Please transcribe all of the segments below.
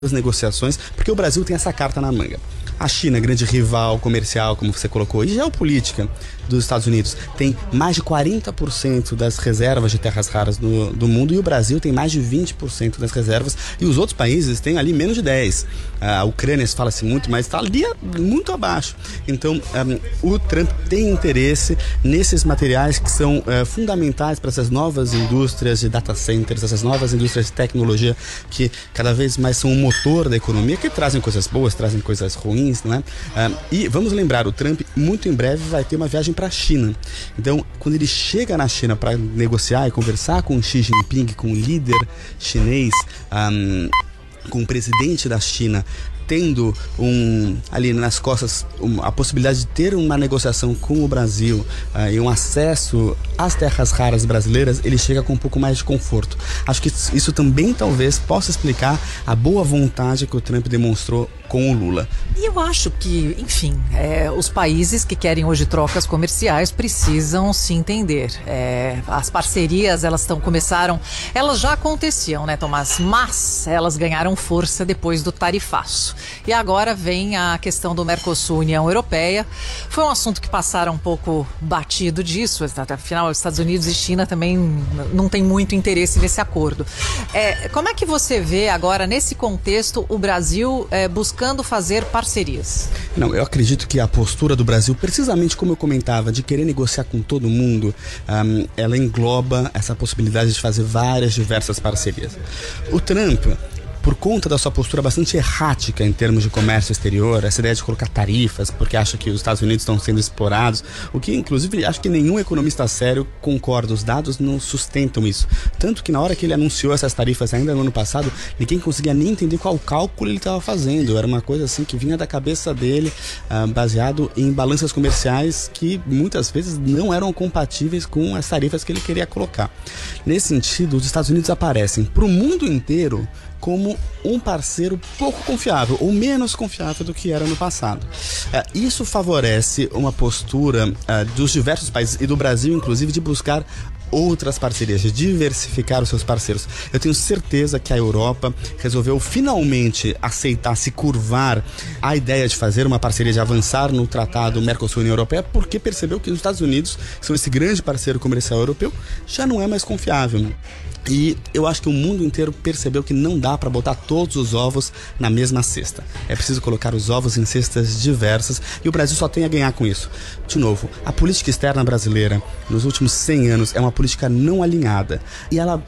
as negociações, porque o Brasil tem essa carta na manga. A China, grande rival comercial, como você colocou, e geopolítica dos Estados Unidos, tem mais de 40% das reservas de terras raras do mundo, e o Brasil tem mais de 20% das reservas, e os outros países têm ali menos de 10%. A Ucrânia se fala-se muito, mas está ali muito abaixo. Então, o Trump tem interesse nesses materiais que são fundamentais para essas novas indústrias de data centers, essas novas indústrias de tecnologia que cada vez mais são o motor da economia, que trazem coisas boas, trazem coisas ruins, não é? E vamos lembrar, o Trump muito em breve vai ter uma viagem para a China. Então, quando ele chega na China para negociar e conversar com Xi Jinping, com o líder chinês, com o presidente da China, tendo ali nas costas a possibilidade de ter uma negociação com o Brasil e um acesso às terras raras brasileiras, ele chega com um pouco mais de conforto. Acho que isso também talvez possa explicar a boa vontade que o Trump demonstrou com o Lula. E eu acho que, enfim, os países que querem hoje trocas comerciais precisam se entender. As parcerias, elas já aconteciam, né, Tomás? Mas elas ganharam força depois do tarifaço. E agora vem a questão do Mercosul, União Europeia. Foi um assunto que passaram um pouco batido disso, afinal, os Estados Unidos e China também não têm muito interesse nesse acordo. Como é que você vê agora, nesse contexto, o Brasil buscando fazer parcerias? Não, eu acredito que a postura do Brasil, precisamente como eu comentava, de querer negociar com todo mundo, ela engloba essa possibilidade de fazer diversas parcerias. O Trump, por conta da sua postura bastante errática em termos de comércio exterior, essa ideia de colocar tarifas porque acha que os Estados Unidos estão sendo explorados, o que inclusive acho que nenhum economista sério concorda, os dados não sustentam isso. Tanto que na hora que ele anunciou essas tarifas ainda no ano passado, ninguém conseguia nem entender qual cálculo ele estava fazendo, era uma coisa assim que vinha da cabeça dele, baseado em balanças comerciais que muitas vezes não eram compatíveis com as tarifas que ele queria colocar. Nesse sentido, os Estados Unidos aparecem para o mundo inteiro como um parceiro pouco confiável, ou menos confiável do que era no passado. Isso favorece uma postura dos diversos países, e do Brasil inclusive, de buscar outras parcerias, de diversificar os seus parceiros. Eu tenho certeza que a Europa resolveu finalmente aceitar, se curvar à ideia de fazer uma parceria, de avançar no tratado Mercosul-União Europeia, porque percebeu que os Estados Unidos, que são esse grande parceiro comercial europeu, já não é mais confiável. E eu acho que o mundo inteiro percebeu que não dá para botar todos os ovos na mesma cesta. É preciso colocar os ovos em cestas diversas, e o Brasil só tem a ganhar com isso. De novo, a política externa brasileira nos últimos 100 anos é uma política não alinhada, e ela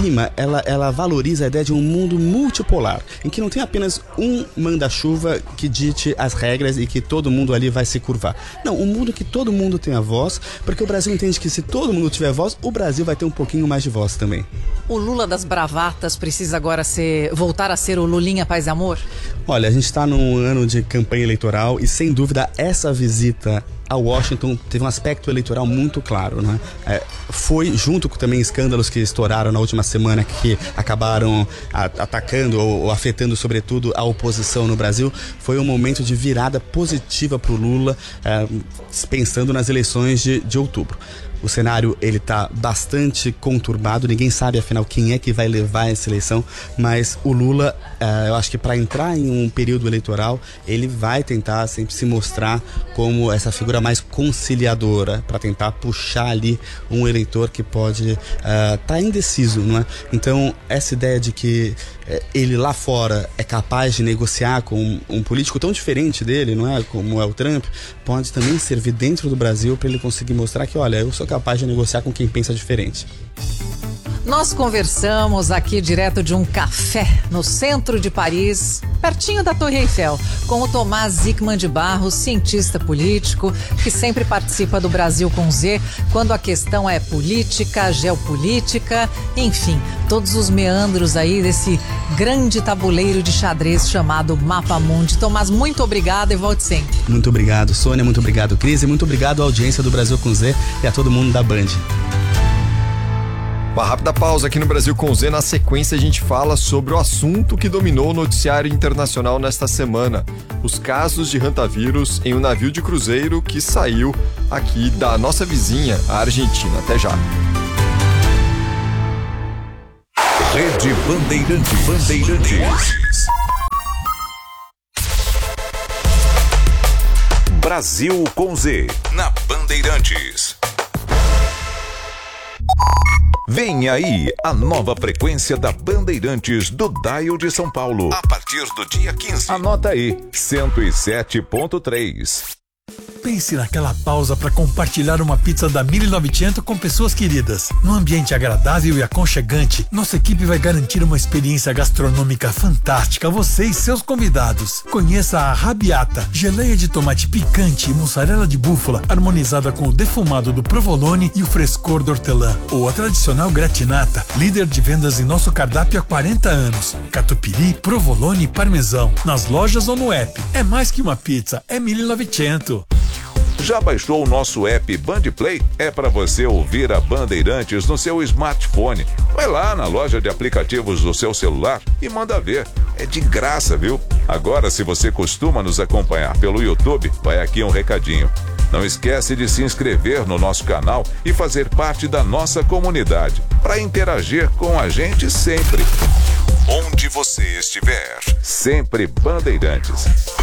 valoriza a ideia de um mundo multipolar, em que não tem apenas um manda-chuva que dite as regras e que todo mundo ali vai se curvar. Não, um mundo que todo mundo tem a voz, porque o Brasil entende que se todo mundo tiver voz, o Brasil vai ter um pouquinho mais de voz também. O Lula das bravatas precisa agora voltar a ser o Lulinha Paz e Amor? Olha, a gente está num ano de campanha eleitoral e, sem dúvida, essa visita a Washington teve um aspecto eleitoral muito claro, né? Foi junto com também escândalos que estouraram na última semana, que acabaram atacando ou afetando sobretudo a oposição no Brasil. Foi um momento de virada positiva para o Lula, pensando nas eleições de outubro. O cenário, ele está bastante conturbado, ninguém sabe afinal quem é que vai levar essa eleição, mas o Lula, eu acho que para entrar em um período eleitoral, ele vai tentar sempre se mostrar como essa figura mais conciliadora, para tentar puxar ali um eleitor que pode estar indeciso, não é? Então, essa ideia de que ele lá fora é capaz de negociar com um político tão diferente dele, não é, como é o Trump, pode também servir dentro do Brasil para ele conseguir mostrar que, olha, eu sou capaz de negociar com quem pensa diferente. Nós conversamos aqui direto de um café no centro de Paris, pertinho da Torre Eiffel, com o Tomás Zickman de Barros, cientista político, que sempre participa do Brasil com Z, quando a questão é política, geopolítica, enfim, todos os meandros aí desse grande tabuleiro de xadrez chamado Mapa Mundi. Tomás, muito obrigado e volte sempre. Muito obrigado, Sônia, muito obrigado, Cris, e muito obrigado à audiência do Brasil com Z e a todo mundo da Band. Uma rápida pausa aqui no Brasil com Z. Na sequência a gente fala sobre o assunto que dominou o noticiário internacional nesta semana: os casos de hantavírus em um navio de cruzeiro que saiu aqui da nossa vizinha, a Argentina. Até já. Rede Bandeirantes. Brasil com Z, na Bandeirantes. Vem aí a nova frequência da Bandeirantes do Dial de São Paulo. A partir do dia 15. Anota aí, 107.3. Pense naquela pausa para compartilhar uma pizza da 1900 com pessoas queridas. Num ambiente agradável e aconchegante, nossa equipe vai garantir uma experiência gastronômica fantástica a você e seus convidados. Conheça a Arrabbiata, geleia de tomate picante e mussarela de búfala, harmonizada com o defumado do provolone e o frescor do hortelã. Ou a tradicional gratinata, líder de vendas em nosso cardápio há 40 anos. Catupiry, provolone e parmesão. Nas lojas ou no app. É mais que uma pizza, é 1900. Já baixou o nosso app Bandplay? É para você ouvir a Bandeirantes no seu smartphone. Vai lá na loja de aplicativos do seu celular e manda ver. É de graça, viu? Agora, se você costuma nos acompanhar pelo YouTube, vai aqui um recadinho. Não esquece de se inscrever no nosso canal e fazer parte da nossa comunidade, para interagir com a gente sempre. Onde você estiver, sempre Bandeirantes.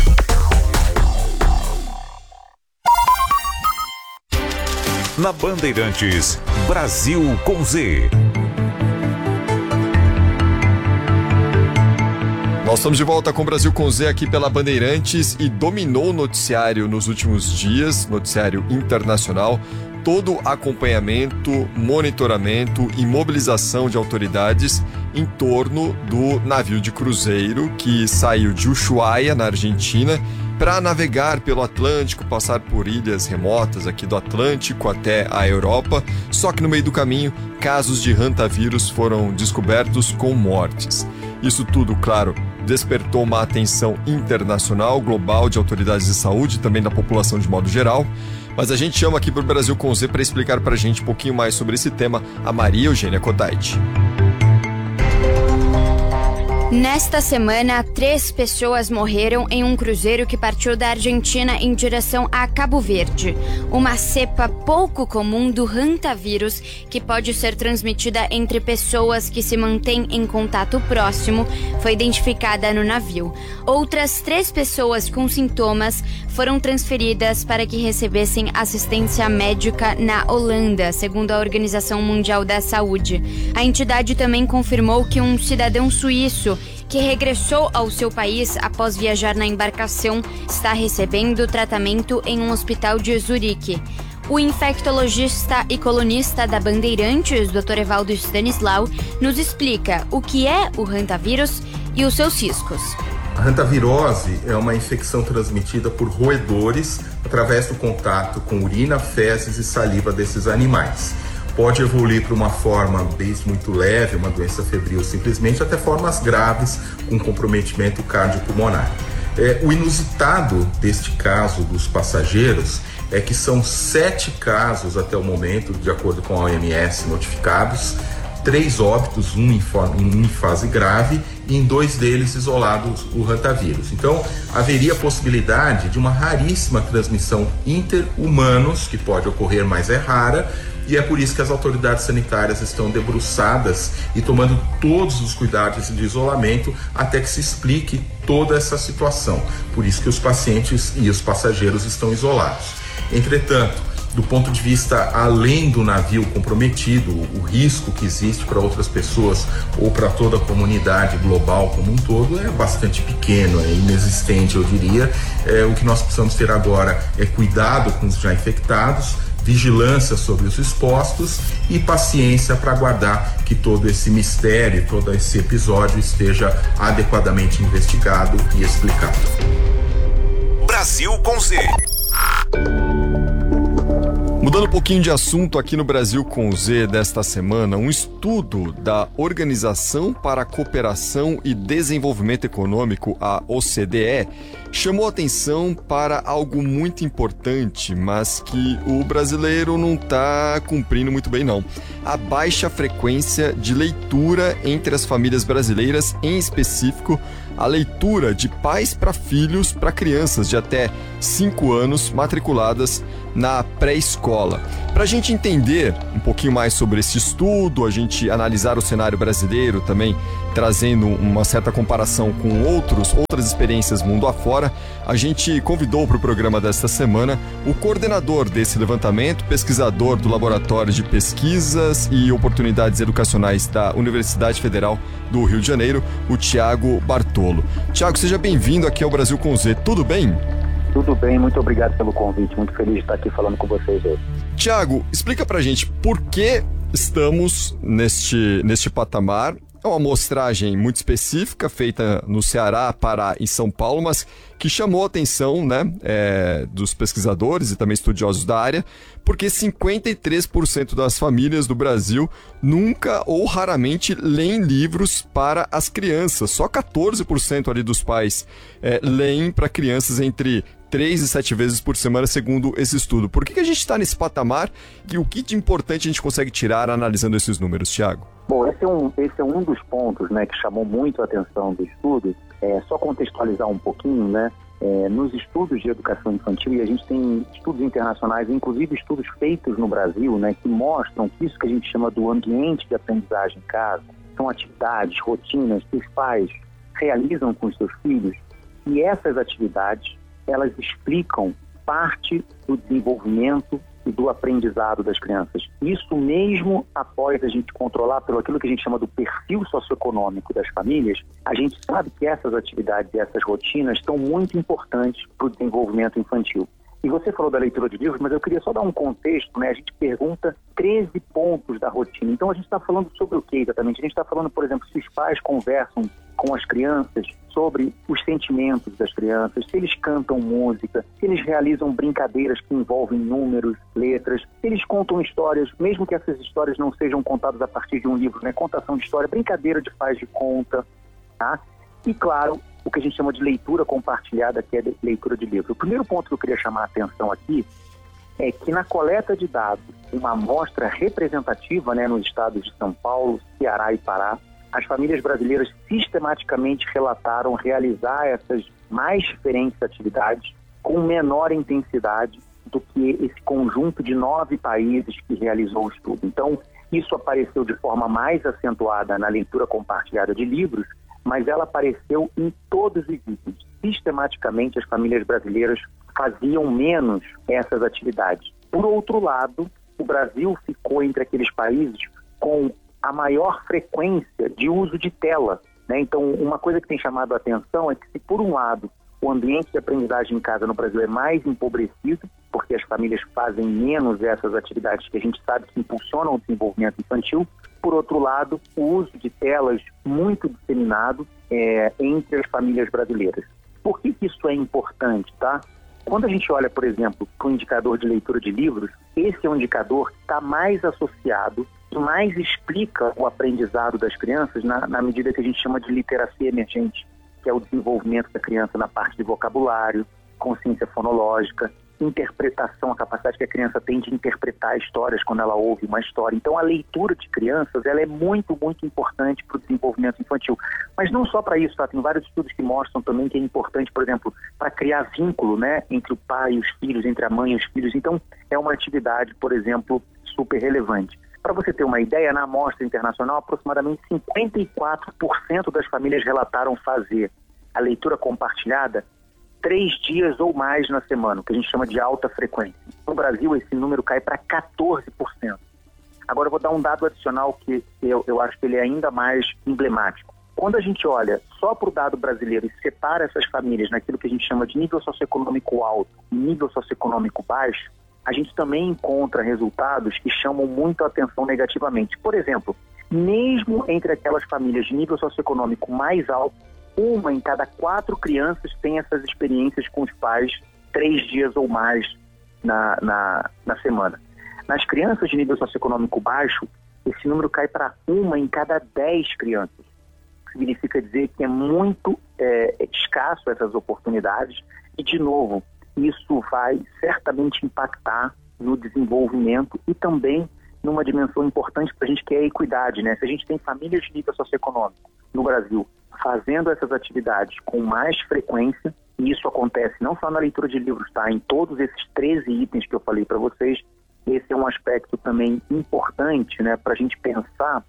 Na Bandeirantes, Brasil com Z. Nós estamos de volta com o Brasil com Z aqui pela Bandeirantes e dominou o noticiário nos últimos dias, noticiário internacional, todo acompanhamento, monitoramento e mobilização de autoridades em torno do navio de cruzeiro que saiu de Ushuaia, na Argentina, para navegar pelo Atlântico, passar por ilhas remotas aqui do Atlântico até a Europa, só que no meio do caminho, casos de hantavírus foram descobertos com mortes. Isso tudo, claro, despertou uma atenção internacional, global, de autoridades de saúde e também da população de modo geral. Mas a gente chama aqui para o Brasil com Z para explicar para a gente um pouquinho mais sobre esse tema a Maria Eugênia Kotait. Nesta semana, 3 pessoas morreram em um cruzeiro que partiu da Argentina em direção a Cabo Verde. Uma cepa pouco comum do hantavírus, que pode ser transmitida entre pessoas que se mantêm em contato próximo, foi identificada no navio. Outras 3 pessoas com sintomas foram transferidas para que recebessem assistência médica na Holanda, segundo a Organização Mundial da Saúde. A entidade também confirmou que um cidadão suíço que regressou ao seu país após viajar na embarcação está recebendo tratamento em um hospital de Zurique. O infectologista e colunista da Bandeirantes, Dr. Evaldo Stanislau, nos explica o que é o hantavírus e os seus riscos. A hantavirose é uma infecção transmitida por roedores através do contato com urina, fezes e saliva desses animais. Pode evoluir para uma forma desde muito leve, uma doença febril simplesmente, até formas graves com comprometimento cardiopulmonar. O inusitado deste caso dos passageiros é que são 7 casos até o momento, de acordo com a OMS, notificados, 3 óbitos, um em fase grave e em 2 deles isolados o hantavírus. Então, haveria a possibilidade de uma raríssima transmissão inter-humanos, que pode ocorrer, mas é rara, e é por isso que as autoridades sanitárias estão debruçadas e tomando todos os cuidados de isolamento até que se explique toda essa situação. Por isso que os pacientes e os passageiros estão isolados. Entretanto, do ponto de vista além do navio comprometido, o risco que existe para outras pessoas ou para toda a comunidade global como um todo é bastante pequeno, é inexistente, eu diria. O que nós precisamos ter agora é cuidado com os já infectados, vigilância sobre os expostos e paciência para aguardar que todo esse mistério, todo esse episódio esteja adequadamente investigado e explicado. Brasil com Z. Mudando um pouquinho de assunto aqui no Brasil com Z desta semana, um estudo da Organização para a Cooperação e Desenvolvimento Econômico, a OCDE, chamou atenção para algo muito importante, mas que o brasileiro não está cumprindo muito bem não. A baixa frequência de leitura entre as famílias brasileiras, em específico, a leitura de pais para filhos para crianças de até 5 anos matriculadas na pré-escola. Para a gente entender um pouquinho mais sobre esse estudo, a gente analisar o cenário brasileiro também trazendo uma certa comparação com outras experiências mundo afora, a gente convidou para o programa desta semana o coordenador desse levantamento, pesquisador do Laboratório de Pesquisas e Oportunidades Educacionais da Universidade Federal do Rio de Janeiro, o Tiago Bartolo. Tiago, seja bem-vindo aqui ao Brasil com Z, tudo bem? Tudo bem, muito obrigado pelo convite, muito feliz de estar aqui falando com vocês hoje. Tiago, explica pra gente por que estamos neste patamar. É uma amostragem muito específica, feita no Ceará, Pará e São Paulo, mas que chamou a atenção, né, dos pesquisadores e também estudiosos da área, porque 53% das famílias do Brasil nunca ou raramente leem livros para as crianças. Só 14% ali dos pais leem para crianças entre 3 e 7 vezes por semana, segundo esse estudo. Por que a gente está nesse patamar e o que de importante a gente consegue tirar analisando esses números, Tiago? Bom, esse é um dos pontos, né, que chamou muito a atenção do estudo. Só contextualizar um pouquinho, né? Nos estudos de educação infantil, e a gente tem estudos internacionais, inclusive estudos feitos no Brasil, né, que mostram que isso que a gente chama do ambiente de aprendizagem em casa são atividades, rotinas que os pais realizam com os seus filhos, e essas atividades elas explicam parte do desenvolvimento e do aprendizado das crianças. Isso mesmo após a gente controlar pelo aquilo que a gente chama do perfil socioeconômico das famílias, a gente sabe que essas atividades e essas rotinas são muito importantes para o desenvolvimento infantil. E você falou da leitura de livros, mas eu queria só dar um contexto, né? A gente pergunta 13 pontos da rotina. Então a gente está falando sobre o que exatamente? A gente está falando, por exemplo, se os pais conversam com as crianças sobre os sentimentos das crianças, se eles cantam música, se eles realizam brincadeiras que envolvem números, letras, se eles contam histórias, mesmo que essas histórias não sejam contadas a partir de um livro, né? Contação de história, brincadeira de faz de conta, tá? E claro, o que a gente chama de leitura compartilhada, que é leitura de livro. O primeiro ponto que eu queria chamar a atenção aqui é que na coleta de dados, uma amostra representativa, né, nos estados de São Paulo, Ceará e Pará, as famílias brasileiras sistematicamente relataram realizar essas mais diferentes atividades com menor intensidade do que esse conjunto de 9 países que realizou o estudo. Então, isso apareceu de forma mais acentuada na leitura compartilhada de livros, mas ela apareceu em todos os itens. Sistematicamente, as famílias brasileiras faziam menos essas atividades. Por outro lado, o Brasil ficou entre aqueles países com a maior frequência de uso de tela, né? Então, uma coisa que tem chamado a atenção é que, se por um lado o ambiente de aprendizagem em casa no Brasil é mais empobrecido, porque as famílias fazem menos essas atividades que a gente sabe que impulsionam o desenvolvimento infantil, por outro lado, o uso de telas muito disseminado entre as famílias brasileiras. Por que isso é importante, tá? Quando a gente olha, por exemplo, para o indicador de leitura de livros, esse é um indicador que está mais associado e mais explica o aprendizado das crianças na medida que a gente chama de literacia emergente, que é o desenvolvimento da criança na parte de vocabulário, consciência fonológica, interpretação, a capacidade que a criança tem de interpretar histórias quando ela ouve uma história. Então, a leitura de crianças, ela é muito, muito importante para o desenvolvimento infantil. Mas não só para isso, tá? Tem vários estudos que mostram também que é importante, por exemplo, para criar vínculo, né, entre o pai e os filhos, entre a mãe e os filhos. Então, é uma atividade, por exemplo, super relevante. Para você ter uma ideia, na amostra internacional, aproximadamente 54% das famílias relataram fazer a leitura compartilhada 3 dias ou mais na semana, o que a gente chama de alta frequência. No Brasil, esse número cai para 14%. Agora, eu vou dar um dado adicional que eu acho que ele é ainda mais emblemático. Quando a gente olha só para o dado brasileiro e separa essas famílias naquilo que a gente chama de nível socioeconômico alto e nível socioeconômico baixo, a gente também encontra resultados que chamam muito a atenção negativamente. Por exemplo, mesmo entre aquelas famílias de nível socioeconômico mais alto, 1 em cada 4 crianças tem essas experiências com os pais 3 dias ou mais na semana. Nas crianças de nível socioeconômico baixo, esse número cai para 1 em cada 10 crianças. Significa dizer que é muito escasso essas oportunidades e, de novo, isso vai certamente impactar no desenvolvimento e também numa dimensão importante para a gente, que é a equidade, né? Se a gente tem famílias de nível socioeconômico no Brasil fazendo essas atividades com mais frequência, e isso acontece não só na leitura de livros, tá? Em todos esses 13 itens que eu falei para vocês, esse é um aspecto também importante, né, para a gente pensar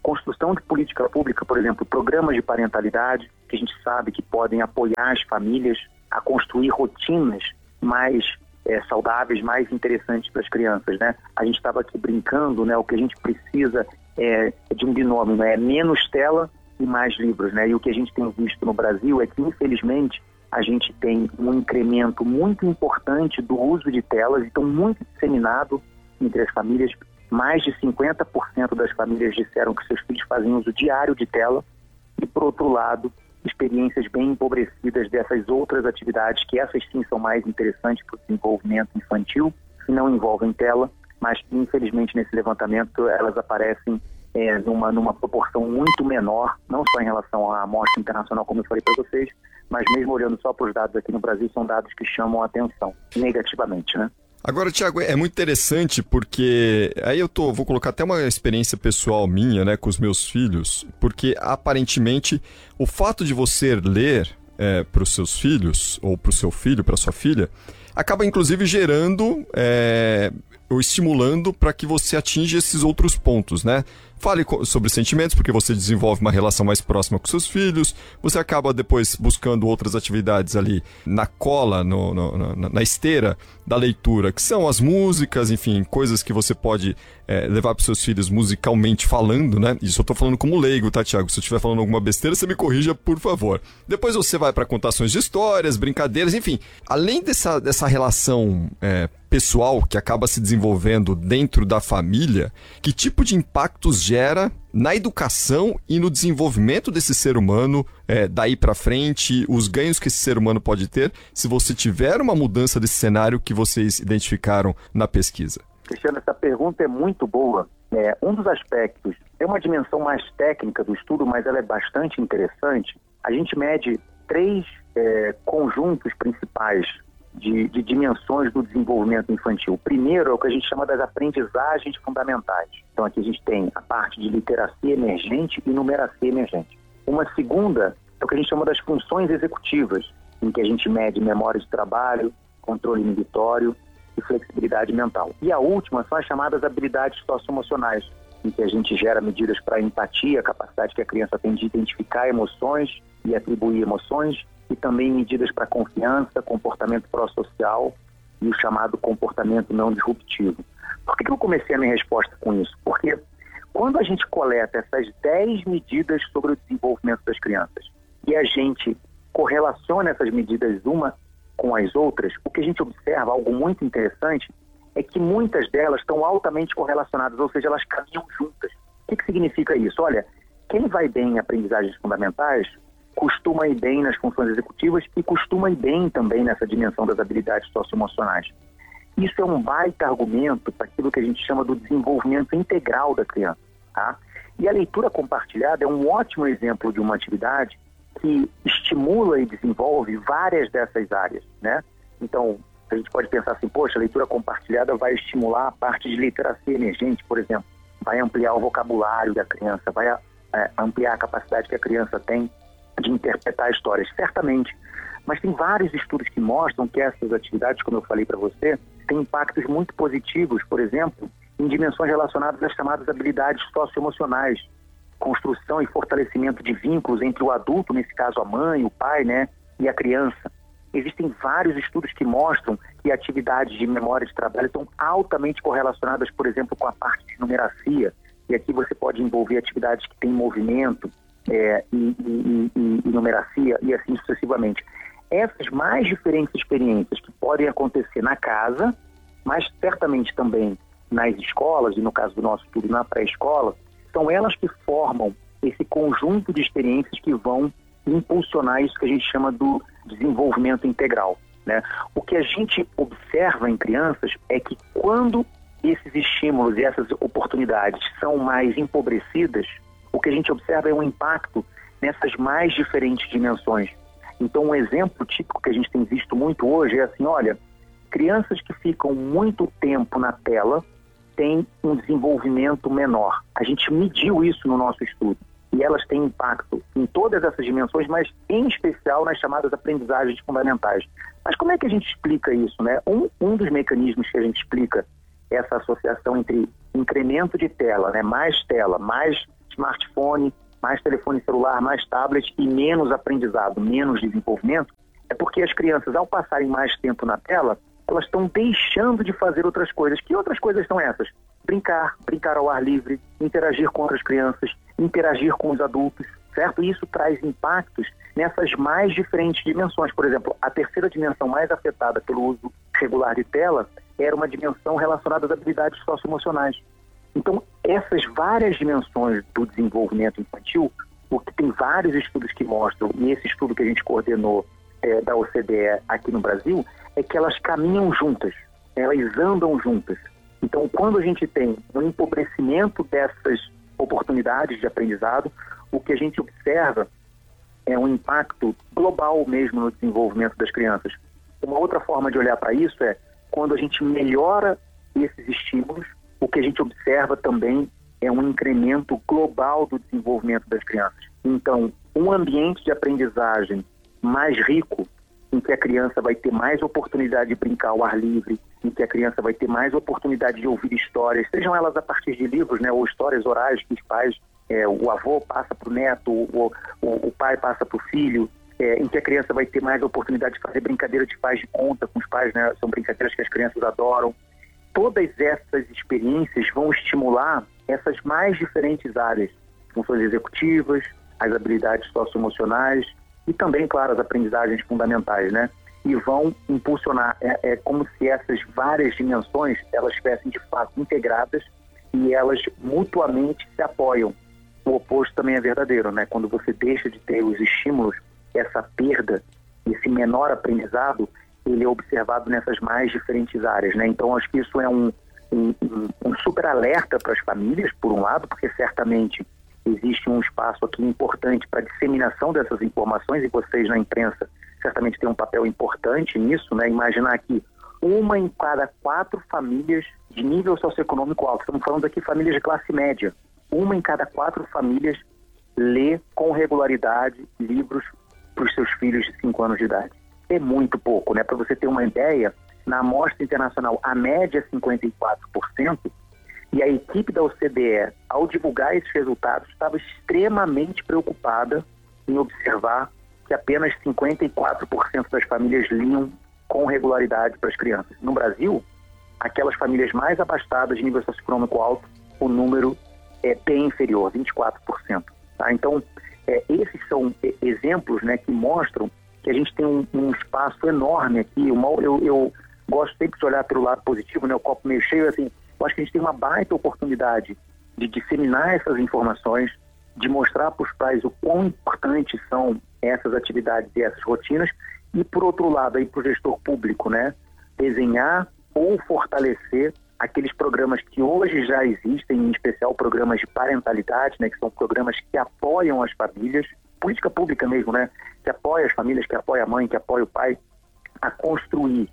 construção de política pública, por exemplo, programas de parentalidade, que a gente sabe que podem apoiar as famílias a construir rotinas mais saudáveis, mais interessantes para as crianças, né? A gente estava aqui brincando, né? O que a gente precisa é de um binômio, né? Menos tela e mais livros, né? E o que a gente tem visto no Brasil é que, infelizmente, a gente tem um incremento muito importante do uso de telas, então muito disseminado entre as famílias. Mais de 50% das famílias disseram que seus filhos fazem uso diário de tela e, por outro lado, experiências bem empobrecidas dessas outras atividades, que essas sim são mais interessantes para o desenvolvimento infantil, que não envolvem tela, mas que, infelizmente, nesse levantamento elas aparecem numa proporção muito menor, não só em relação à amostra internacional, como eu falei para vocês, mas mesmo olhando só para os dados aqui no Brasil, são dados que chamam a atenção negativamente, né? Agora, Tiago, é muito interessante porque aí vou colocar até uma experiência pessoal minha, né, com os meus filhos, porque aparentemente o fato de você ler para os seus filhos, ou para o seu filho, para sua filha, acaba inclusive gerando ou estimulando para que você atinja esses outros pontos, né? Fale sobre sentimentos, porque você desenvolve uma relação mais próxima com seus filhos, você acaba depois buscando outras atividades ali na cola, na esteira da leitura, que são as músicas, enfim, coisas que você pode levar para os seus filhos musicalmente falando, né? Isso eu estou falando como leigo, tá, Tiago? Se eu estiver falando alguma besteira, você me corrija, por favor. Depois você vai para contações de histórias, brincadeiras, enfim. Além dessa relação pessoal que acaba se desenvolvendo dentro da família, que tipo de impactos gera na educação e no desenvolvimento desse ser humano daí para frente, os ganhos que esse ser humano pode ter se você tiver uma mudança desse cenário que vocês identificaram na pesquisa? Cristiano, essa pergunta é muito boa. Um dos aspectos, é uma dimensão mais técnica do estudo, mas ela é bastante interessante. A gente mede 3 conjuntos principais de dimensões do desenvolvimento infantil. O primeiro é o que a gente chama das aprendizagens fundamentais. Então aqui a gente tem a parte de literacia emergente e numeracia emergente. Uma segunda é o que a gente chama das funções executivas, em que a gente mede memória de trabalho, controle inibitório e flexibilidade mental. E a última são as chamadas habilidades socioemocionais, em que a gente gera medidas para empatia, a capacidade que a criança tem de identificar emoções e atribuir emoções, e também medidas para confiança, comportamento pró-social e o chamado comportamento não disruptivo. Por que eu comecei a minha resposta com isso? Porque quando a gente coleta essas 10 medidas sobre o desenvolvimento das crianças e a gente correlaciona essas medidas uma com as outras, o que a gente observa, algo muito interessante, é que muitas delas estão altamente correlacionadas, ou seja, elas caminham juntas. O que significa isso? Olha, quem vai bem em aprendizagens fundamentais costuma ir bem nas funções executivas e costuma ir bem também nessa dimensão das habilidades socioemocionais. Isso é um baita argumento para aquilo que a gente chama do desenvolvimento integral da criança, tá? E a leitura compartilhada é um ótimo exemplo de uma atividade que estimula e desenvolve várias dessas áreas, né? Então, a gente pode pensar assim, poxa, a leitura compartilhada vai estimular a parte de literacia emergente, por exemplo, vai ampliar o vocabulário da criança, vai ampliar a capacidade que a criança tem de interpretar histórias, certamente. Mas tem vários estudos que mostram que essas atividades, como eu falei para você, têm impactos muito positivos, por exemplo, em dimensões relacionadas às chamadas habilidades socioemocionais, construção e fortalecimento de vínculos entre o adulto, nesse caso a mãe, o pai, né, e a criança. Existem vários estudos que mostram que atividades de memória de trabalho estão altamente correlacionadas, por exemplo, com a parte de numeracia, e aqui você pode envolver atividades que têm movimento, e numeracia e assim sucessivamente. Essas mais diferentes experiências que podem acontecer na casa, mas certamente também nas escolas, e no caso do nosso estudo na pré-escola, são elas que formam esse conjunto de experiências que vão impulsionar isso que a gente chama do desenvolvimento integral, né? O que a gente observa em crianças é que quando esses estímulos e essas oportunidades são mais empobrecidas, o que a gente observa é um impacto nessas mais diferentes dimensões. Então, um exemplo típico que a gente tem visto muito hoje é assim, olha, crianças que ficam muito tempo na tela têm um desenvolvimento menor. A gente mediu isso no nosso estudo. E elas têm impacto em todas essas dimensões, mas em especial nas chamadas aprendizagens fundamentais. Mas como é que a gente explica isso, né? Um dos mecanismos que a gente explica essa associação entre incremento de tela, né? Mais smartphone, mais telefone celular, mais tablet e menos aprendizado, menos desenvolvimento, é porque as crianças, ao passarem mais tempo na tela, elas estão deixando de fazer outras coisas. Que outras coisas são essas? Brincar ao ar livre, interagir com outras crianças, interagir com os adultos, certo? Isso traz impactos nessas mais diferentes dimensões. Por exemplo, a terceira dimensão mais afetada pelo uso regular de tela era uma dimensão relacionada às habilidades socioemocionais. Então, essas várias dimensões do desenvolvimento infantil, o que tem vários estudos que mostram, e esse estudo que a gente coordenou da OCDE aqui no Brasil, é que elas caminham juntas, elas andam juntas. Então, quando a gente tem um empobrecimento dessas oportunidades de aprendizado, o que a gente observa é um impacto global mesmo no desenvolvimento das crianças. Uma outra forma de olhar para isso é quando a gente melhora esses estímulos, o que a gente observa também é um incremento global do desenvolvimento das crianças. Então, um ambiente de aprendizagem mais rico, em que a criança vai ter mais oportunidade de brincar ao ar livre, em que a criança vai ter mais oportunidade de ouvir histórias, sejam elas a partir de livros, né, ou histórias orais que os pais, o avô passa para o neto, o pai passa para o filho, em que a criança vai ter mais oportunidade de fazer brincadeira de faz de conta com os pais, né, são brincadeiras que as crianças adoram. Todas essas experiências vão estimular essas mais diferentes áreas, funções executivas, as habilidades socioemocionais e também, claro, as aprendizagens fundamentais, né? E vão impulsionar, é como se essas várias dimensões, elas estivessem de fato integradas e elas mutuamente se apoiam. O oposto também é verdadeiro, né? Quando você deixa de ter os estímulos, essa perda, esse menor aprendizado, ele é observado nessas mais diferentes áreas, né? Então, acho que isso é um super alerta para as famílias, por um lado, porque certamente existe um espaço aqui importante para a disseminação dessas informações e vocês na imprensa certamente têm um papel importante nisso, né? Imaginar que 1 em cada 4 famílias de nível socioeconômico alto, estamos falando aqui de famílias de classe média, 1 em cada 4 famílias lê com regularidade livros para os seus filhos de 5 anos de idade. É muito pouco, né? Para você ter uma ideia, na amostra internacional a média é 54%, e a equipe da OCDE, ao divulgar esses resultados, estava extremamente preocupada em observar que apenas 54% das famílias liam com regularidade para as crianças. No Brasil, aquelas famílias mais abastadas de nível socioeconômico alto, o número é bem inferior, 24%. Tá? Então, esses são exemplos, né, que mostram que a gente tem um espaço enorme aqui. Eu gosto sempre de olhar pelo lado positivo, né, o copo meio cheio, assim. Eu acho que a gente tem uma baita oportunidade de disseminar essas informações, de mostrar para os pais o quão importantes são essas atividades e essas rotinas, e por outro lado, aí para o gestor público, né, desenhar ou fortalecer aqueles programas que hoje já existem, em especial programas de parentalidade, né, que são programas que apoiam as famílias, política pública mesmo, né, que apoia as famílias, que apoia a mãe, que apoia o pai, a construir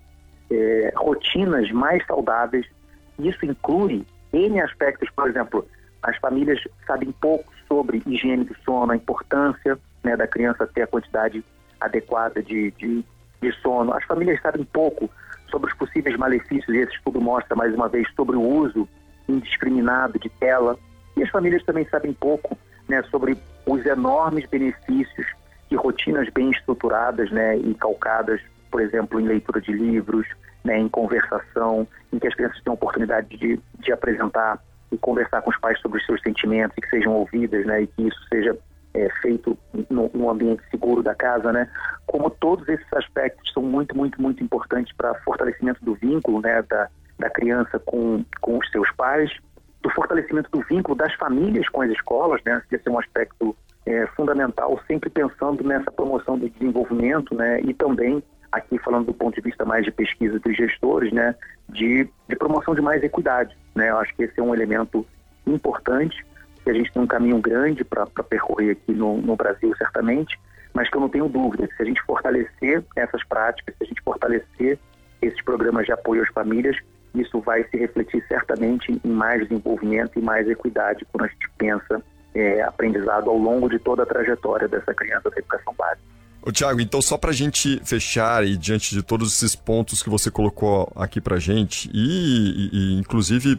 rotinas mais saudáveis. Isso inclui N aspectos, por exemplo, as famílias sabem pouco sobre higiene do sono, a importância, né, da criança ter a quantidade adequada de sono. As famílias sabem pouco sobre os possíveis malefícios, e esse estudo mostra, mais uma vez, sobre o uso indiscriminado de tela. E as famílias também sabem pouco, né, sobre os enormes benefícios de rotinas bem estruturadas, né, e calcadas, por exemplo, em leitura de livros, né, em conversação, em que as crianças têm a oportunidade de apresentar e conversar com os pais sobre os seus sentimentos e que sejam ouvidas, né, e que isso seja feito no ambiente seguro da casa, né? Como todos esses aspectos são muito, muito, muito importantes para o fortalecimento do vínculo, né, da criança com os seus pais, do fortalecimento do vínculo das famílias com as escolas, né? Esse é um aspecto fundamental, sempre pensando nessa promoção do desenvolvimento, né? E também, aqui falando do ponto de vista mais de pesquisa dos gestores, né, de promoção de mais equidade, né? Eu acho que esse é um elemento importante, que a gente tem um caminho grande para percorrer aqui no Brasil, certamente, mas que eu não tenho dúvida que se a gente fortalecer essas práticas, se a gente fortalecer esses programas de apoio às famílias, isso vai se refletir certamente em mais desenvolvimento e mais equidade quando a gente pensa aprendizado ao longo de toda a trajetória dessa criança da educação básica. Ô, Thiago, então só para a gente fechar e diante de todos esses pontos que você colocou aqui para a gente e inclusive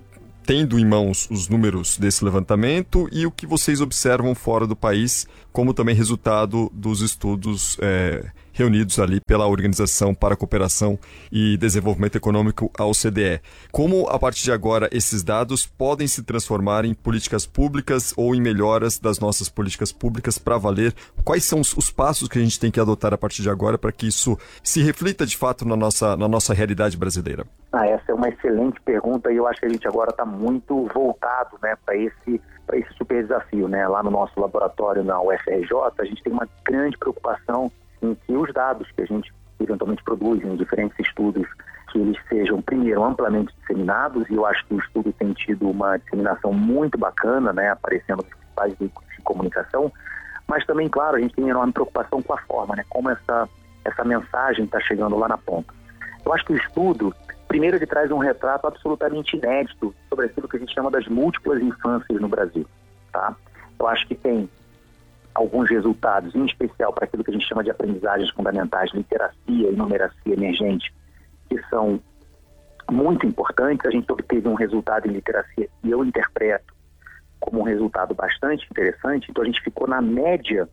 tendo em mãos os números desse levantamento e o que vocês observam fora do país, como também resultado dos estudos reunidos ali pela Organização para a Cooperação e Desenvolvimento Econômico, a OCDE. Como, a partir de agora, esses dados podem se transformar em políticas públicas ou em melhoras das nossas políticas públicas para valer? Quais são os passos que a gente tem que adotar a partir de agora para que isso se reflita, de fato, na nossa realidade brasileira? Essa é uma excelente pergunta e eu acho que a gente agora está muito voltado, né, para esse super desafio, né? Lá no nosso laboratório na UFRJ, a gente tem uma grande preocupação em que os dados que a gente eventualmente produz em diferentes estudos, que eles sejam, primeiro, amplamente disseminados, e eu acho que o estudo tem tido uma disseminação muito bacana, né, aparecendo nos principais veículos de comunicação, mas também, claro, a gente tem enorme preocupação com a forma, né, como essa mensagem está chegando lá na ponta. Eu acho que o estudo, primeiro, ele traz um retrato absolutamente inédito sobre aquilo que a gente chama das múltiplas infâncias no Brasil, tá? Eu acho que tem alguns resultados, em especial para aquilo que a gente chama de aprendizagens fundamentais, literacia e numeracia emergente, que são muito importantes. A gente obteve um resultado em literacia e eu interpreto como um resultado bastante interessante. Então a gente ficou na média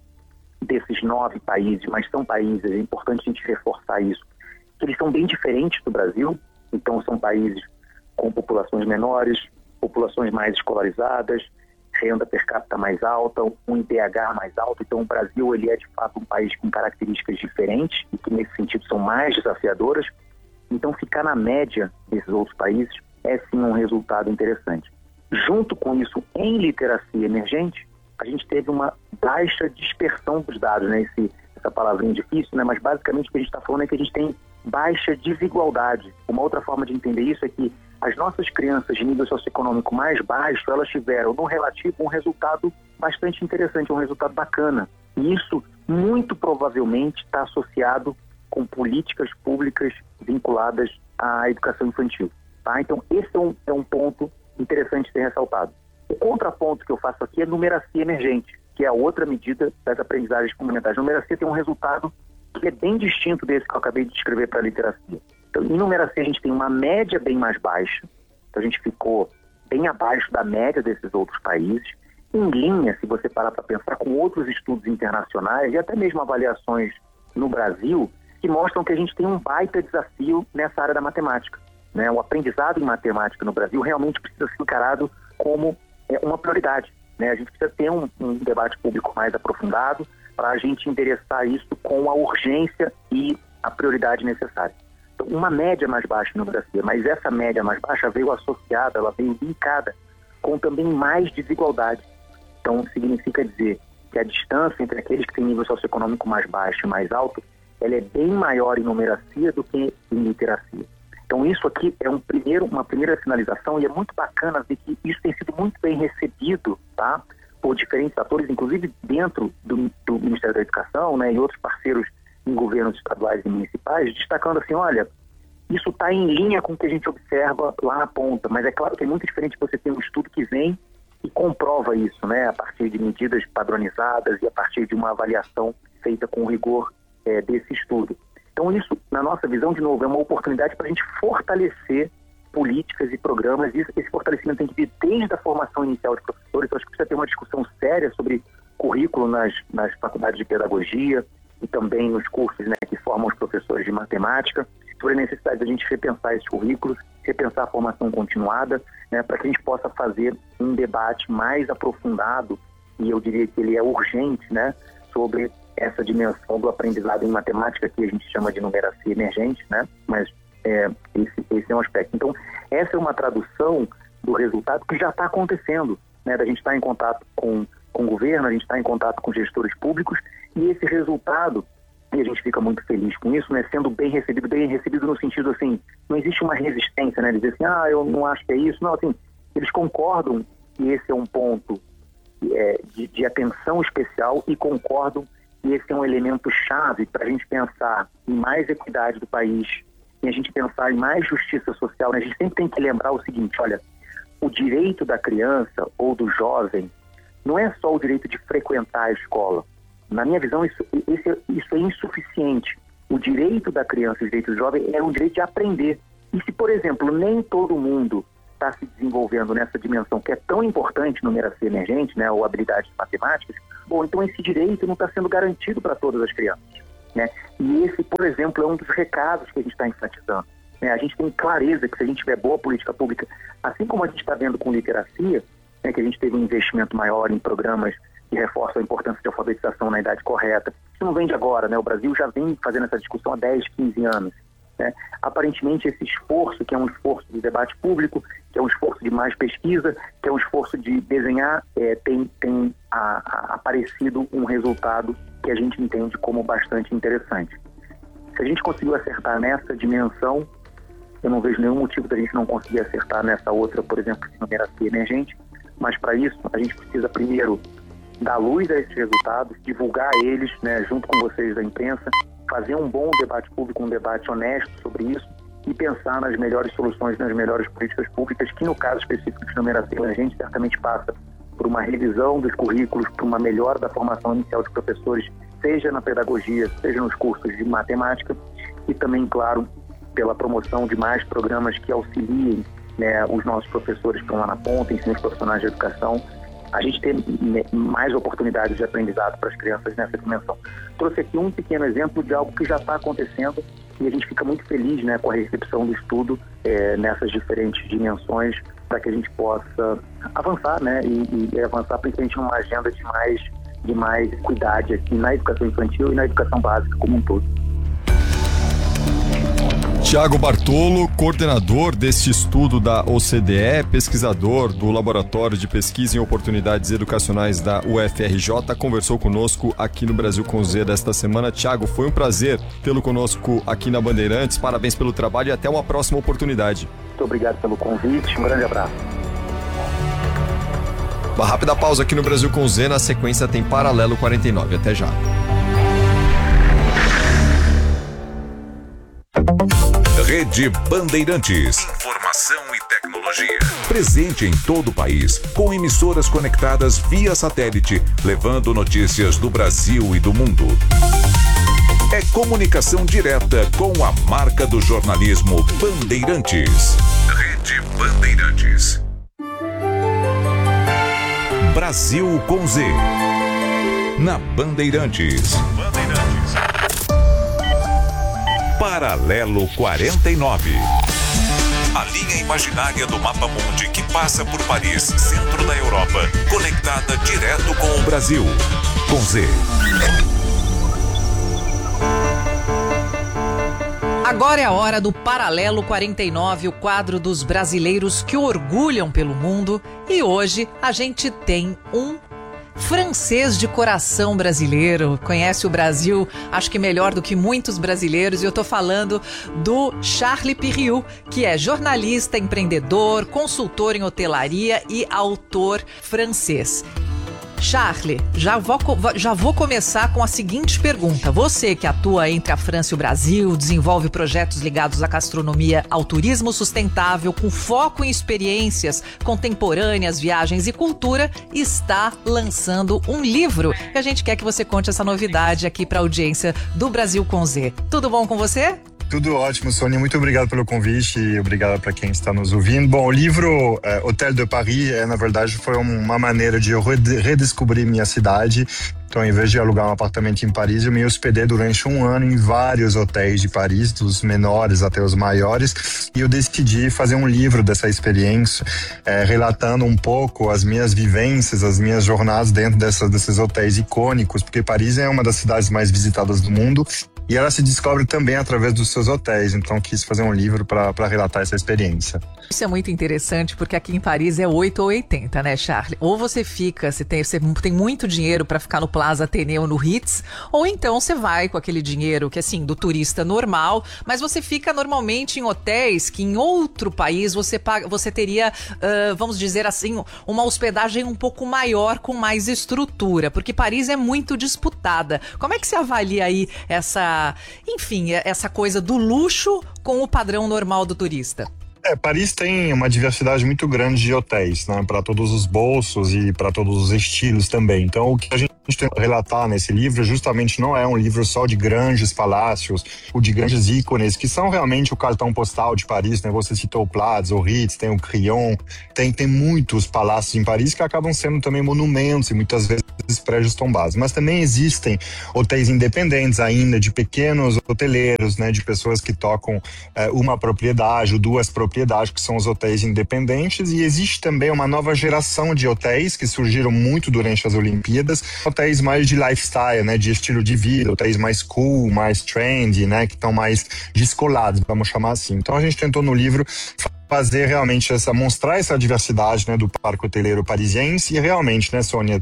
desses 9 países, mas são países, é importante a gente reforçar isso, que eles são bem diferentes do Brasil. Então são países com populações menores, populações mais escolarizadas, renda per capita mais alta, um IDH mais alto. Então o Brasil, ele é de fato um país com características diferentes e que nesse sentido são mais desafiadoras. Então ficar na média desses outros países é sim um resultado interessante. Junto com isso, em literacia emergente, a gente teve uma baixa dispersão dos dados, né? Essa palavrinha difícil, né? Mas basicamente o que a gente está falando é que a gente tem baixa desigualdade. Uma outra forma de entender isso é que as nossas crianças de nível socioeconômico mais baixo, elas tiveram, no relativo, um resultado bastante interessante, um resultado bacana. E isso, muito provavelmente, está associado com políticas públicas vinculadas à educação infantil. Tá? Então, esse é um ponto interessante de ser ressaltado. O contraponto que eu faço aqui é numeracia emergente, que é a outra medida das aprendizagens fundamentais. A numeracia tem um resultado que é bem distinto desse que eu acabei de descrever para a literacia. Então, em numeracia, a gente tem uma média bem mais baixa. Então, a gente ficou bem abaixo da média desses outros países. Em linha, se você parar para pensar, com outros estudos internacionais e até mesmo avaliações no Brasil, que mostram que a gente tem um baita desafio nessa área da matemática, né? O aprendizado em matemática no Brasil realmente precisa ser encarado como uma prioridade, né? A gente precisa ter um debate público mais aprofundado para a gente endereçar isso com a urgência e a prioridade necessária. Então, uma média mais baixa no Brasil, mas essa média mais baixa veio associada, ela veio linkada com também mais desigualdade. Então, significa dizer que a distância entre aqueles que têm nível socioeconômico mais baixo e mais alto, ela é bem maior em numeracia do que em literacia. Então, isso aqui é uma primeira sinalização, e é muito bacana ver que isso tem sido muito bem recebido, tá, por diferentes atores, inclusive dentro do Ministério da Educação, né, e outros parceiros em governos estaduais e municipais, destacando assim, olha, isso está em linha com o que a gente observa lá na ponta, mas é claro que é muito diferente você ter um estudo que vem e comprova isso, né, a partir de medidas padronizadas e a partir de uma avaliação feita com rigor desse estudo. Então isso, na nossa visão, de novo, é uma oportunidade para a gente fortalecer políticas e programas, e esse fortalecimento tem que vir desde a formação inicial de professores. Eu acho que precisa ter uma discussão séria sobre currículo nas faculdades de pedagogia e também nos cursos, né, que formam os professores de matemática, sobre a necessidade de a gente repensar esses currículos, repensar a formação continuada, né, para que a gente possa fazer um debate mais aprofundado, e eu diria que ele é urgente, né, sobre essa dimensão do aprendizado em matemática, que a gente chama de numeracia emergente, né, mas esse é um aspecto. Então, essa é uma tradução do resultado que já está acontecendo, né, da gente estar em contato com o governo, a gente está em contato com gestores públicos, e esse resultado, e a gente fica muito feliz com isso, né, sendo bem recebido no sentido assim, não existe uma resistência, né, dizer assim, eu não acho que é isso, não, assim, eles concordam que esse é um ponto de atenção especial e concordam que esse é um elemento chave para a gente pensar em mais equidade do país, e a gente pensar em mais justiça social, né? A gente sempre tem que lembrar o seguinte, olha, o direito da criança ou do jovem não é só o direito de frequentar a escola. Na minha visão, isso é insuficiente. O direito da criança e o direito do jovem é um direito de aprender. E se, por exemplo, nem todo mundo está se desenvolvendo nessa dimensão que é tão importante no numeracia emergente, né, ou habilidades matemáticas, bom, então esse direito não está sendo garantido para todas as crianças, né? E esse, por exemplo, é um dos recados que a gente está enfatizando, né? A gente tem clareza que se a gente tiver boa política pública, assim como a gente está vendo com literacia, né, que a gente teve um investimento maior em programas que reforçam a importância de alfabetização na idade correta. Isso não vem de agora, né? O Brasil já vem fazendo essa discussão há 10, 15 anos. Né? Aparentemente, esse esforço, que é um esforço de debate público, que é um esforço de mais pesquisa, que é um esforço de desenhar, tem aparecido um resultado que a gente entende como bastante interessante. Se a gente conseguiu acertar nessa dimensão, eu não vejo nenhum motivo da gente não conseguir acertar nessa outra, por exemplo, de numeracia emergente, mas para isso a gente precisa primeiro dar luz a esses resultados, divulgar eles, né, junto com vocês da imprensa, fazer um bom debate público, um debate honesto sobre isso e pensar nas melhores soluções, nas melhores políticas públicas, que no caso específico de numeracia emergente certamente passa por uma revisão dos currículos, por uma melhora da formação inicial de professores, seja na pedagogia, seja nos cursos de matemática e também, claro, pela promoção de mais programas que auxiliem, né, os nossos professores que estão lá na ponta, ensino os profissionais de educação, a gente ter mais oportunidades de aprendizado para as crianças nessa dimensão. Trouxe aqui um pequeno exemplo de algo que já está acontecendo e a gente fica muito feliz, né, com a recepção do estudo nessas diferentes dimensões para que a gente possa avançar, né, e avançar principalmente numa agenda de mais equidade aqui na educação infantil e na educação básica como um todo. Tiago Bartolo, coordenador deste estudo da OCDE, pesquisador do Laboratório de Pesquisa em Oportunidades Educacionais da UFRJ, conversou conosco aqui no Brasil com Z desta semana. Tiago, foi um prazer tê-lo conosco aqui na Bandeirantes. Parabéns pelo trabalho e até uma próxima oportunidade. Muito obrigado pelo convite. Um grande abraço. Uma rápida pausa aqui no Brasil com Z. Na sequência tem Paralelo 49. Até já. Rede Bandeirantes. Informação e tecnologia. Presente em todo o país, com emissoras conectadas via satélite, levando notícias do Brasil e do mundo. É comunicação direta com a marca do jornalismo Bandeirantes. Rede Bandeirantes. Brasil com Z. Na Bandeirantes. Paralelo 49. A linha imaginária do mapa mundi que passa por Paris, centro da Europa, conectada direto com o Brasil. Com Z. Agora é a hora do Paralelo 49, o quadro dos brasileiros que orgulham pelo mundo. E hoje a gente tem um francês de coração brasileiro, conhece o Brasil, acho que melhor do que muitos brasileiros, e eu tô falando do Charles Piriou, que é jornalista, empreendedor, consultor em hotelaria e autor francês. Charles, já vou começar com a seguinte pergunta. Você que atua entre a França e o Brasil, desenvolve projetos ligados à gastronomia, ao turismo sustentável, com foco em experiências contemporâneas, viagens e cultura, está lançando um livro. E a gente quer que você conte essa novidade aqui para a audiência do Brasil com Z. Tudo bom com você? Tudo ótimo, Sônia. Muito obrigado pelo convite e obrigado para quem está nos ouvindo. Bom, o livro Hotel de Paris, na verdade, foi uma maneira de eu redescobrir minha cidade. Então, em vez de alugar um apartamento em Paris, eu me hospedei durante um ano em vários hotéis de Paris, dos menores até os maiores, e eu decidi fazer um livro dessa experiência, relatando um pouco as minhas vivências, as minhas jornadas dentro desses hotéis icônicos, porque Paris é uma das cidades mais visitadas do mundo, e ela se descobre também através dos seus hotéis. Então quis fazer um livro para relatar essa experiência. Isso é muito interessante, porque aqui em Paris é 8 ou 80, né, Charles? Ou você fica, você tem muito dinheiro para ficar no Plaza Athénée no Ritz, ou então você vai com aquele dinheiro que, assim, do turista normal, mas você fica normalmente em hotéis que em outro país você teria, vamos dizer assim, uma hospedagem um pouco maior, com mais estrutura, porque Paris é muito disputada. Como é que você avalia aí essa coisa do luxo com o padrão normal do turista? Paris tem uma diversidade muito grande de hotéis, né, para todos os bolsos e para todos os estilos também. Então, o que a gente a gente tenta relatar nesse livro justamente não é um livro só de grandes palácios ou de grandes ícones, que são realmente o cartão postal de Paris, né? Você citou o Platz, o Ritz, tem o Crillon, tem muitos palácios em Paris que acabam sendo também monumentos e muitas vezes prédios tombados. Mas também existem hotéis independentes ainda, de pequenos hoteleiros, né? De pessoas que tocam uma propriedade ou duas propriedades, que são os hotéis independentes, e existe também uma nova geração de hotéis que surgiram muito durante as Olimpíadas, hotéis mais de lifestyle, né, de estilo de vida, hotéis mais cool, mais trendy, né, que estão mais descolados, vamos chamar assim. Então a gente tentou no livro fazer realmente mostrar essa diversidade, né, do parque hoteleiro parisiense, e realmente, né, Sônia,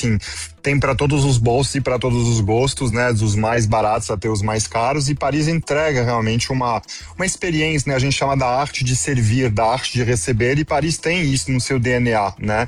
tem para todos os bolsos e para todos os gostos, né, dos mais baratos até os mais caros, e Paris entrega realmente uma experiência, né, a gente chama da arte de servir, da arte de receber, e Paris tem isso no seu DNA, né.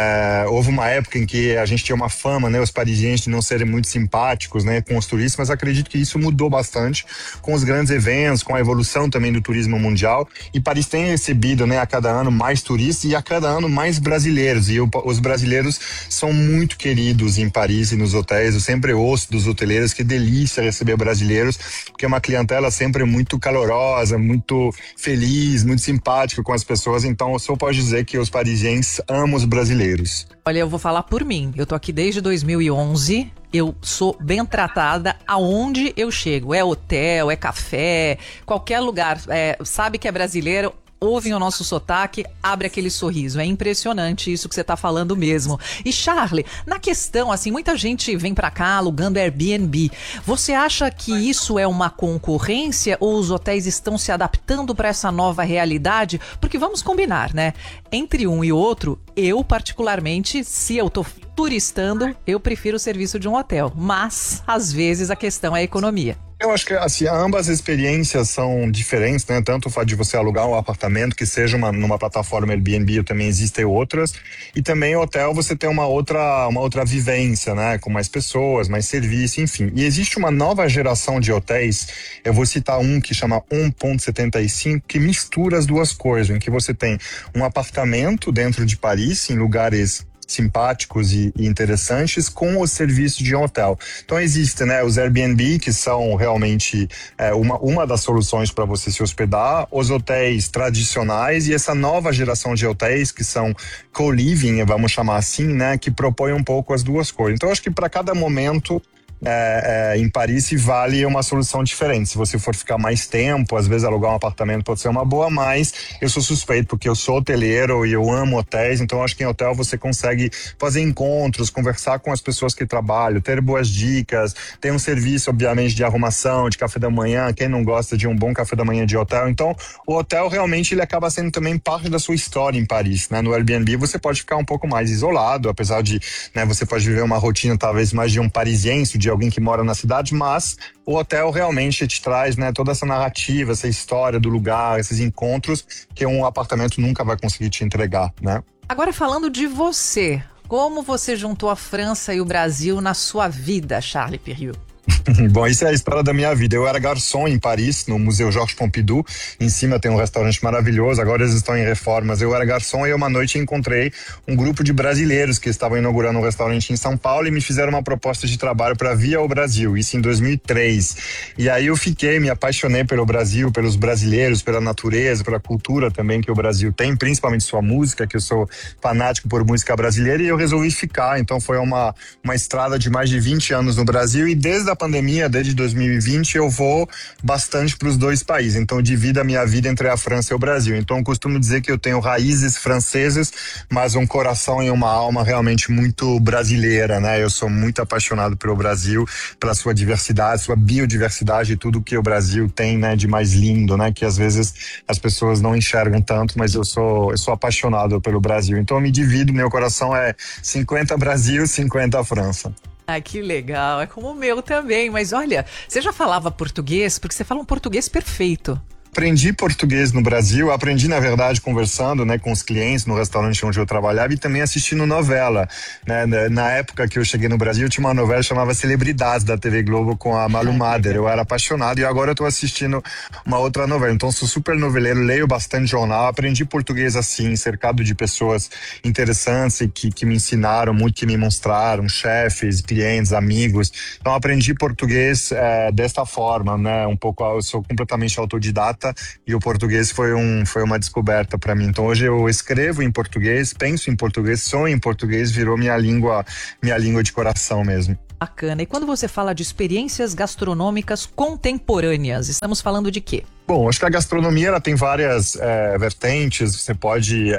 Houve uma época em que a gente tinha uma fama, né, os parisienses de não serem muito simpáticos, né, com os turistas, mas acredito que isso mudou bastante com os grandes eventos, com a evolução também do turismo mundial, e Paris tem recebido, né, a cada ano mais turistas e a cada ano mais brasileiros, e os brasileiros são muito queridos em Paris e nos hotéis. Eu sempre ouço dos hoteleiros que delícia receber brasileiros, porque é uma clientela sempre muito calorosa, muito feliz, muito simpática com as pessoas. Então eu só posso dizer que os parisienses amam os brasileiros. Olha, eu vou falar por mim. Eu tô aqui desde 2011. Eu sou bem tratada aonde eu chego. É hotel, é café, qualquer lugar. Sabe que é brasileiro, ouvem o nosso sotaque, abre aquele sorriso. É impressionante isso que você está falando mesmo. E Charlie, na questão, assim, muita gente vem para cá alugando Airbnb. Você acha que isso é uma concorrência ou os hotéis estão se adaptando para essa nova realidade? Porque vamos combinar, né? Entre um e outro, eu particularmente, se eu tô turistando, eu prefiro o serviço de um hotel. Mas, às vezes, a questão é a economia. Eu acho que assim, ambas as experiências são diferentes, né? Tanto o fato de você alugar um apartamento, que seja numa plataforma Airbnb, também existem outras, e também o hotel você tem uma outra vivência, né? Com mais pessoas, mais serviço, enfim. E existe uma nova geração de hotéis, eu vou citar um que chama 1.75, que mistura as duas coisas, em que você tem um apartamento dentro de Paris, em lugares simpáticos e interessantes, com o serviço de um hotel. Então existem, né, os Airbnb, que são realmente uma das soluções para você se hospedar, os hotéis tradicionais e essa nova geração de hotéis que são co-living, vamos chamar assim, né, que propõem um pouco as duas coisas. Então acho que para cada momento em Paris se vale uma solução diferente. Se você for ficar mais tempo, às vezes alugar um apartamento pode ser uma boa, mas eu sou suspeito porque eu sou hoteleiro e eu amo hotéis, então acho que em hotel você consegue fazer encontros, conversar com as pessoas que trabalham, ter boas dicas, tem um serviço obviamente de arrumação, de café da manhã, quem não gosta de um bom café da manhã de hotel. Então o hotel realmente ele acaba sendo também parte da sua história em Paris, né? No Airbnb você pode ficar um pouco mais isolado, apesar de, né, você pode viver uma rotina talvez mais de um parisiense, de alguém que mora na cidade, mas o hotel realmente te traz, né, toda essa narrativa, essa história do lugar, esses encontros que um apartamento nunca vai conseguir te entregar, né? Agora falando de você, como você juntou a França e o Brasil na sua vida, Charlie Périou? Bom, isso é a história da minha vida. Eu era garçom em Paris, no Museu Georges Pompidou. Em cima tem um restaurante maravilhoso, agora eles estão em reformas. Eu era garçom e uma noite encontrei um grupo de brasileiros que estavam inaugurando um restaurante em São Paulo e me fizeram uma proposta de trabalho para vir ao Brasil, isso em 2003. E aí eu me apaixonei pelo Brasil, pelos brasileiros, pela natureza, pela cultura também que o Brasil tem, principalmente sua música, que eu sou fanático por música brasileira, e eu resolvi ficar. Então foi uma estrada de mais de 20 anos no Brasil, e desde a pandemia, desde 2020, eu vou bastante para os dois países. Então eu divido a minha vida entre a França e o Brasil. Então eu costumo dizer que eu tenho raízes francesas, mas um coração e uma alma realmente muito brasileira, né? Eu sou muito apaixonado pelo Brasil, pela sua diversidade, sua biodiversidade e tudo que o Brasil tem, né, de mais lindo, né? Que às vezes as pessoas não enxergam tanto, mas eu sou apaixonado pelo Brasil. Então eu me divido, meu coração é 50 Brasil, 50 França. Ah, que legal, é como o meu também, mas olha, você já falava português? Porque você fala um português perfeito. Aprendi português no Brasil, aprendi na verdade conversando, né, com os clientes no restaurante onde eu trabalhava e também assistindo novela, né? Na época que eu cheguei no Brasil tinha uma novela chamada Celebridades da TV Globo com a Malu Mader, eu era apaixonado e agora eu tô assistindo uma outra novela, então sou super noveleiro, leio bastante jornal, aprendi português assim, cercado de pessoas interessantes e que me ensinaram muito, que me mostraram, chefes, clientes, amigos, então aprendi português desta forma, né, um pouco, eu sou completamente autodidata e o português foi uma descoberta para mim. Então hoje eu escrevo em português, penso em português, sonho em português, virou minha língua de coração mesmo. Bacana. E quando você fala de experiências gastronômicas contemporâneas, estamos falando de quê? Bom, acho que a gastronomia ela tem várias vertentes. Você pode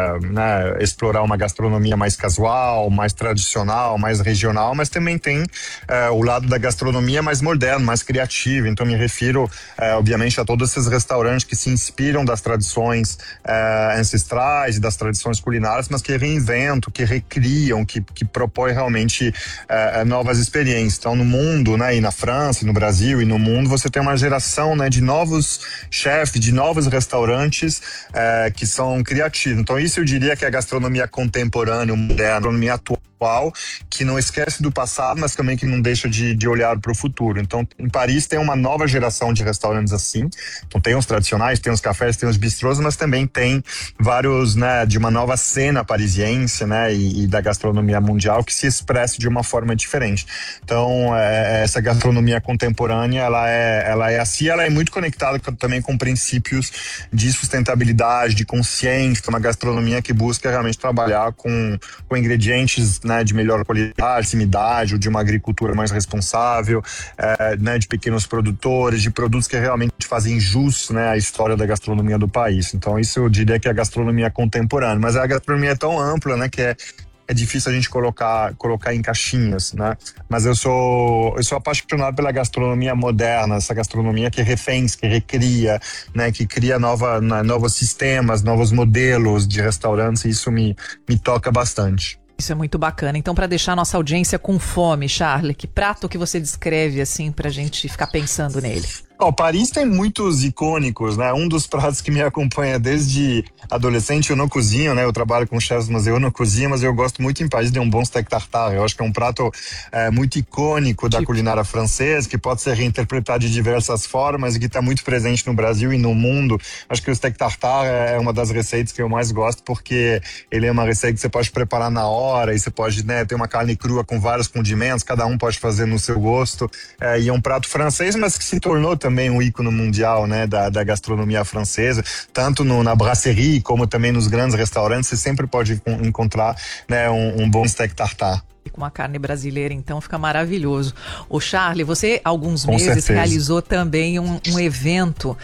né, explorar uma gastronomia mais casual, mais tradicional, mais regional, mas também tem o lado da gastronomia mais moderno, mais criativo. Então me refiro, obviamente, a todos esses restaurantes que se inspiram das tradições ancestrais e das tradições culinárias, mas que reinventam, que recriam, que propõem realmente novas experiências. Então no mundo, né, e na França, e no Brasil e no mundo, você tem uma geração, né, de novos chefes, de novos restaurantes que são criativos. Então isso eu diria que é a gastronomia contemporânea, moderna, a gastronomia atual, que não esquece do passado, mas também que não deixa de olhar para o futuro. Então em Paris tem uma nova geração de restaurantes assim. Então tem os tradicionais, tem os cafés, tem os bistrôs, mas também tem vários, né, de uma nova cena parisiense, né, e da gastronomia mundial que se expressa de uma forma diferente. Então essa gastronomia contemporânea ela é assim, ela é muito conectada também com princípios de sustentabilidade, de consciência, uma gastronomia que busca realmente trabalhar com ingredientes, né, de melhor qualidade, proximidade, ou de uma agricultura mais responsável, né, de pequenos produtores, de produtos que realmente fazem jus, né, à história da gastronomia do país. Então isso eu diria que é a gastronomia contemporânea, mas a gastronomia é tão ampla, né, que é difícil a gente colocar em caixinhas, né? Mas eu sou apaixonado pela gastronomia moderna, essa gastronomia que refém, que recria, né? Que cria novos sistemas, novos modelos de restaurantes, e isso me toca bastante. Isso é muito bacana. Então, para deixar a nossa audiência com fome, Charlie, que prato que você descreve assim pra gente ficar pensando nele? Paris tem muitos icônicos, né? Um dos pratos que me acompanha desde adolescente, eu não cozinho, né? Eu trabalho com chefs, mas eu não cozinho, mas eu gosto muito em Paris de um bom steak tartare. Eu acho que é um prato muito icônico da culinária francesa, que pode ser reinterpretado de diversas formas e que está muito presente no Brasil e no mundo. Acho que o steak tartare é uma das receitas que eu mais gosto, porque ele é uma receita que você pode preparar na hora e você pode, né, ter uma carne crua com vários condimentos, cada um pode fazer no seu gosto. E é um prato francês, mas que se tornou também um ícone mundial, né, da gastronomia francesa, tanto na brasserie como também nos grandes restaurantes, você sempre pode encontrar, né, um bom steak tartare. E com a carne brasileira, então, fica maravilhoso. Ô Charlie, você, há alguns meses, realizou também um evento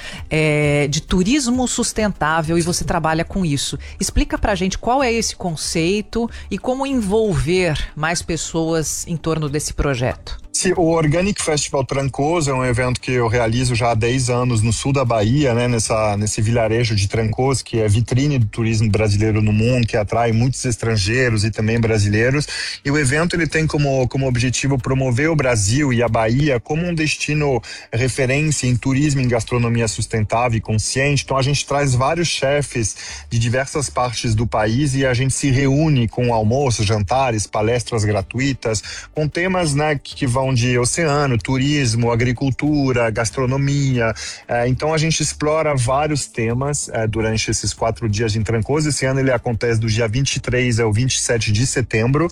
de turismo sustentável e você trabalha com isso. Explica pra gente qual é esse conceito e como envolver mais pessoas em torno desse projeto. O Organic Festival Trancoso é um evento que eu realizo já há 10 anos no sul da Bahia, né, nesse vilarejo de Trancoso, que é vitrine do turismo brasileiro no mundo, que atrai muitos estrangeiros e também brasileiros. E o evento ele tem como objetivo promover o Brasil e a Bahia como um destino referência em turismo e em gastronomia sustentável e consciente. Então a gente traz vários chefes de diversas partes do país e a gente se reúne com almoços, jantares, palestras gratuitas, com temas, né, que vão de oceano, turismo, agricultura, gastronomia. Então a gente explora vários temas durante esses 4 dias em Trancoso. Esse ano ele acontece do dia 23 ao 27 de setembro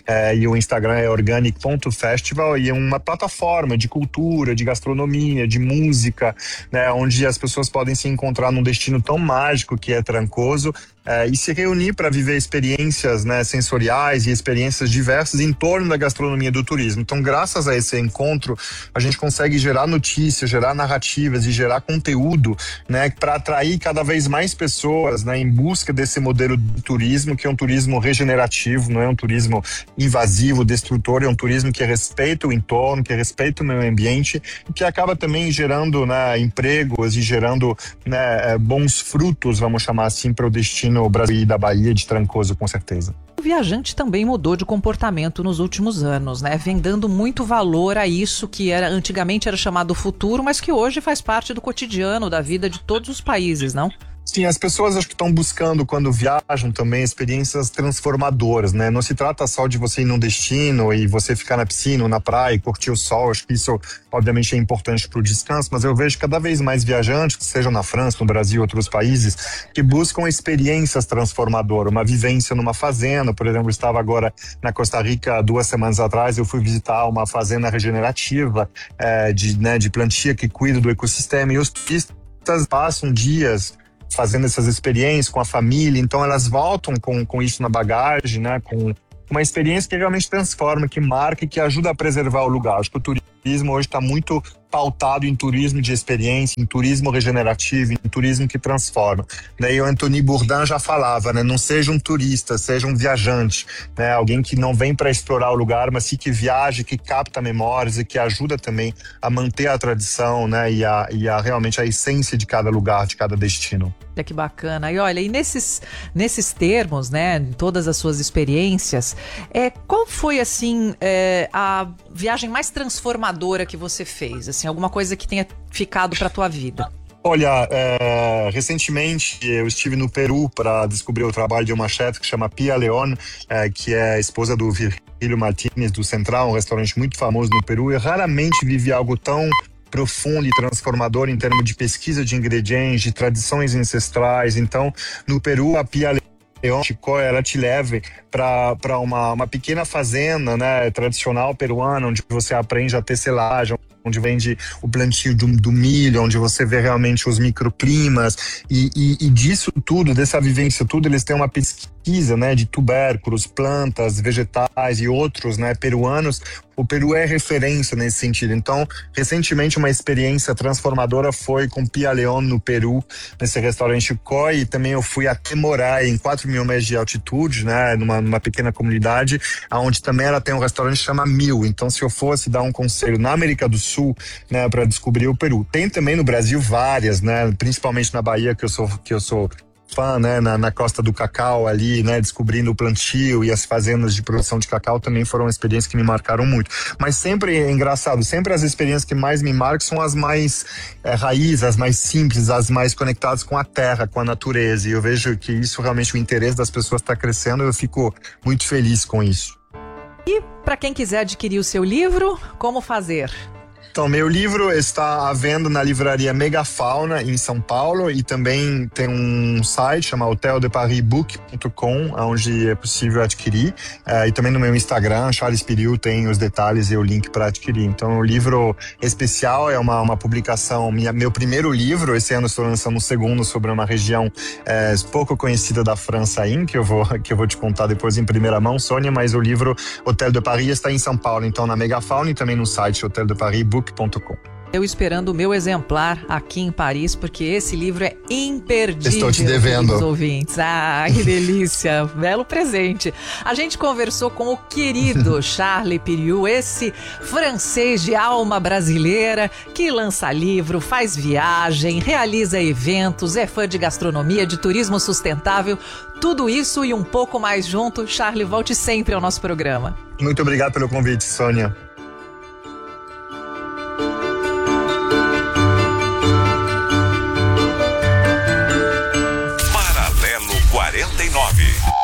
e o Instagram é organic.festival e é uma plataforma de cultura, de gastronomia, de música, né, onde as pessoas podem se encontrar num destino tão mágico que é Trancoso e se reunir para viver experiências, né, sensoriais e experiências diversas em torno da gastronomia do turismo. Então, graças a esse encontro, a gente consegue gerar notícias, gerar narrativas e gerar conteúdo, né, para atrair cada vez mais pessoas, né, em busca desse modelo de turismo, que é um turismo regenerativo, não é um turismo invasivo, destrutor, é um turismo que respeita o entorno, que respeita o meio ambiente e que acaba também gerando, né, empregos e gerando, né, bons frutos, vamos chamar assim, para o destino no Brasil e da Bahia de Trancoso, com certeza. O viajante também mudou de comportamento nos últimos anos, né? Vem dando muito valor a isso que antigamente era chamado futuro, mas que hoje faz parte do cotidiano, da vida de todos os países, não? Sim, as pessoas acho que estão buscando, quando viajam também, experiências transformadoras, né? Não se trata só de você ir num destino e você ficar na piscina ou na praia e curtir o sol. Acho que isso, obviamente, é importante para o descanso, mas eu vejo cada vez mais viajantes, que sejam na França, no Brasil, outros países, que buscam experiências transformadoras, uma vivência numa fazenda. Por exemplo, eu estava agora na Costa Rica 2 semanas atrás, eu fui visitar uma fazenda regenerativa de plantio que cuida do ecossistema, e os turistas passam dias fazendo essas experiências com a família, então elas voltam com isso na bagagem, né, com uma experiência que realmente transforma, que marca e que ajuda a preservar o lugar. Acho que o turismo hoje está muito pautado em turismo de experiência, em turismo regenerativo, em turismo que transforma. Daí o Anthony Bourdain já falava, né, não seja um turista, seja um viajante, né, alguém que não vem para explorar o lugar, mas sim que viaja, que capta memórias e que ajuda também a manter a tradição, né, e realmente a essência de cada lugar, de cada destino. Que bacana. E olha, e nesses termos, né, em todas as suas experiências, qual foi, assim, a viagem mais transformadora que você fez? Assim, alguma coisa que tenha ficado para a tua vida? Olha, recentemente eu estive no Peru para descobrir o trabalho de uma chefe que chama Pia León, que é a esposa do Virgilio Martínez do Central, um restaurante muito famoso no Peru. Eu raramente vivi algo tão profundo e transformador em termos de pesquisa de ingredientes, de tradições ancestrais. Então, no Peru, a Pia León, ela te leva para uma pequena fazenda, né, tradicional peruana, onde você aprende a tecelagem, onde vende o plantio do milho, onde você vê realmente os microclimas, e disso tudo, dessa vivência tudo, eles têm uma pesquisa, né, de tubérculos, plantas, vegetais e outros, né, peruanos. O Peru é referência nesse sentido. Então, recentemente uma experiência transformadora foi com Pia León no Peru, nesse restaurante Koi, e também eu fui até morar em 4.000 metros de altitude, né, numa pequena comunidade, onde também ela tem um restaurante que chama Mil. Então, se eu fosse dar um conselho na América do Sul, né, para descobrir o Peru. Tem também no Brasil várias, né, principalmente na Bahia, que eu sou fã, né, na Costa do Cacau ali, né, descobrindo o plantio e as fazendas de produção de cacau também foram experiências que me marcaram muito. Mas sempre é engraçado, sempre as experiências que mais me marcam são as mais raízes, as mais simples, as mais conectadas com a terra, com a natureza, e eu vejo que isso realmente, o interesse das pessoas está crescendo, e eu fico muito feliz com isso. E para quem quiser adquirir o seu livro, como fazer? Então, meu livro está à venda na livraria Megafauna, em São Paulo, e também tem um site chamado hoteldeparisbook.com, onde é possível adquirir. E também no meu Instagram, Charles Piriou, tem os detalhes e o link para adquirir. Então, o livro especial é uma publicação, meu primeiro livro. Esse ano estou lançando um segundo sobre uma região pouco conhecida da França ainda, que eu vou te contar depois em primeira mão, Sônia, mas o livro Hotel de Paris está em São Paulo, então na Megafauna, e também no site hoteldeparisbook.com. Eu esperando o meu exemplar aqui em Paris, porque esse livro é imperdível. Estou te devendo. Ouvintes. Ah, que delícia. Belo presente. A gente conversou com o querido Charles Piriou, esse francês de alma brasileira que lança livro, faz viagem, realiza eventos, é fã de gastronomia, de turismo sustentável. Tudo isso e um pouco mais junto. Charles, volte sempre ao nosso programa. Muito obrigado pelo convite, Sônia. Paralelo 49.